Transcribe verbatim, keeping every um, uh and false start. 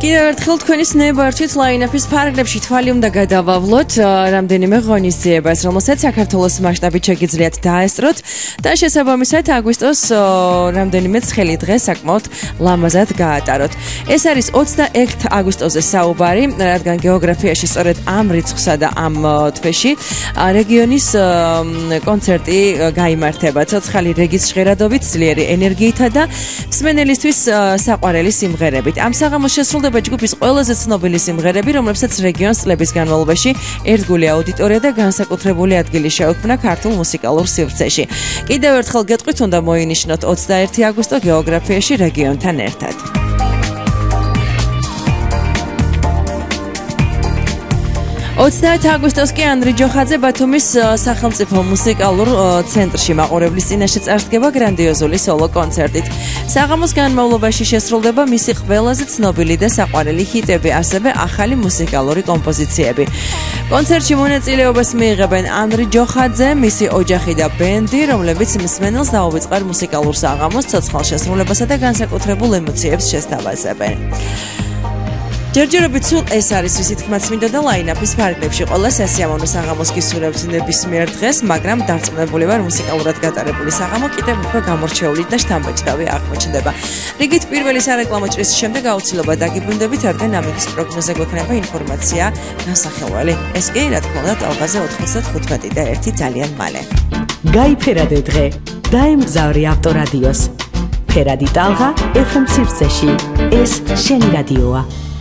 კიდევ ერთხელ თქვენი ნებართვით ლაინაპის ფარგლებში თვალი უნდა გადავავლოთ რამდენიმე ღონისძიებას, რომელსაც საქართველოს მასშტაბით შეგიძლიათ დაესწროთ და შესაბამისად აგვისტოს რამდენიმე ცხელი დღე საკმაოდ ლამაზად გაატაროთ. ეს არის ოცდაერთი აგვისტოზე საუბარი, რადგან გეოგრაფიაში სწორედ ამ რიცხვსა და ამ თვეში რეგიონის კონცერტი გაიმართება. ცოცხალი რეგის ჟღერადობით, ძლიერი ენერგიითა და მსმენელისთვის საყვარელი სიმღერებით. ამ საღამოს შესრულდება ჯგუფის ყველაზე ცნობილი სიმღერები, რომლებსაც რეგიონს წლების განმავლობაში ერთგული აუდიტორია და განსაკუთრებული ადგილი შეუქმნა ქართულ მუსიკალურ სივრცეში. კიდევ ერთხელ გეტყვით, უნდა მოინიშნოთ ოცდაერთი აგვისტო გეოგრაფიაში რეგიონთან ერთად. ოცდაათი აგვისტოს კი ანდრი ჯოხაძე ბათუმის სახელმწიფო მუსიკალურ ცენტრში მაყურებლის წინაშე წარსდგება გრანდიოზული სოლო კონცერტით. საღამოს განმავლობაში შესრულდება მისი ყველაზე ცნობილი და საყვარელი ჰიტები, ასევე ახალი მუსიკალური კომპოზიციები. კონცერტში მონაწილეობას მიიღებენ ანდრი ჯოხაძე, მისი ოჯახი და ბენდი, რომლებიც მსმენელს დაუვიწყარ მუსიკალურ საღამოს, ცოცხალ შესრულებასა და განსაკუთრებულ ემოციებს შესთავაზებენ. ჯერჯერობით სულ ეს არის ისი თქმაც მინდა და ლაინაპის ფარგლებში ყველა სასიამოვნო საღამოს გისურვებთ ნებისმიერ დღეს, მაგრამ დარწმუნებული ვარ მუსიკალურად გატარებული საღამო კიდევ უფრო გამორჩეული და შთამბეჭდავი აღმოჩნდება. რიგით პირველი სარეკლამო ჭრის შემდეგ აუცილებლად დაგიბრუნდებით, რადგან ამის პროგნოზე გვექნება ინფორმაცია ნასახელველი. ეს კი რა თქმა უნდა ტალღაზე ოთხმოცდა თხუთმეტი და ერთი ძალიან მალე. გაიფერადე დღე, დაემგზავრი ავტორადიოს. ფერადი ტალღა ეფ ემ სივრცეში. ეს შენი რადიოა.